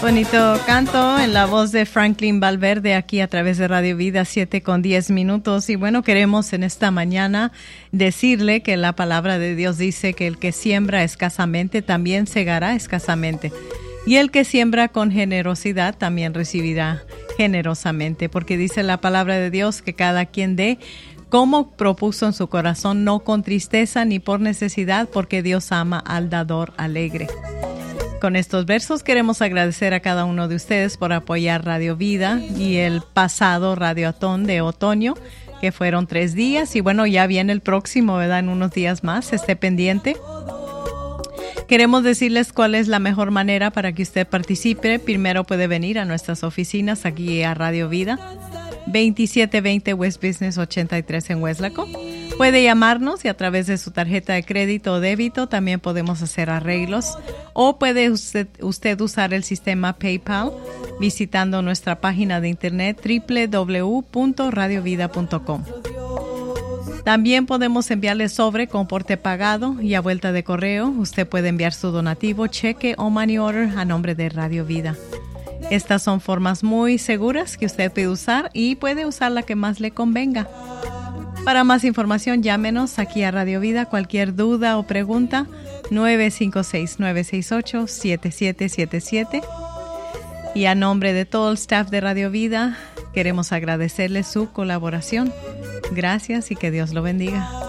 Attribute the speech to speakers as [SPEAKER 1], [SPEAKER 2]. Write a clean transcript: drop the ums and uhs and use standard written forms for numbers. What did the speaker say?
[SPEAKER 1] Bonito canto en la voz de Franklin Valverde aquí a través de Radio Vida 7:10. Y bueno, queremos en esta mañana decirle que la palabra de Dios dice que el que siembra escasamente también segará escasamente. Y el que siembra con generosidad también recibirá generosamente. Porque dice la palabra de Dios que cada quien dé como propuso en su corazón, no con tristeza ni por necesidad, porque Dios ama al dador alegre. Con estos versos queremos agradecer a cada uno de ustedes por apoyar Radio Vida y el pasado Radioatón de otoño, que fueron 3 días. Y bueno, ya viene el próximo, ¿verdad? En unos días más, esté pendiente. Queremos decirles cuál es la mejor manera para que usted participe. Primero puede venir a nuestras oficinas aquí a Radio Vida, 2720 West Business 83 en Weslaco. Puede llamarnos y a través de su tarjeta de crédito o débito también podemos hacer arreglos. O puede usted usar el sistema PayPal visitando nuestra página de internet www.radiovida.com. También podemos enviarle sobre con porte pagado y a vuelta de correo. Usted puede enviar su donativo, cheque o money order a nombre de Radio Vida. Estas son formas muy seguras que usted puede usar y puede usar la que más le convenga. Para más información, llámenos aquí a Radio Vida. Cualquier duda o pregunta, 956-968-7777. Y a nombre de todo el staff de Radio Vida, queremos agradecerle su colaboración. Gracias y que Dios lo bendiga.